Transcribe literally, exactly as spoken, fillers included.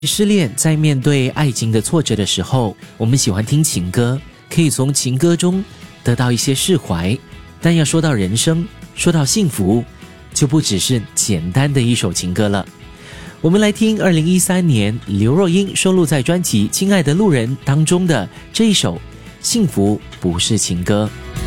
失恋在面对爱情的挫折的时候，我们喜欢听情歌，可以从情歌中得到一些释怀。但要说到人生，说到幸福，就不只是简单的一首情歌了。我们来听二零一三年刘若英收录在专辑《亲爱的路人》当中的这一首《幸福不是情歌》。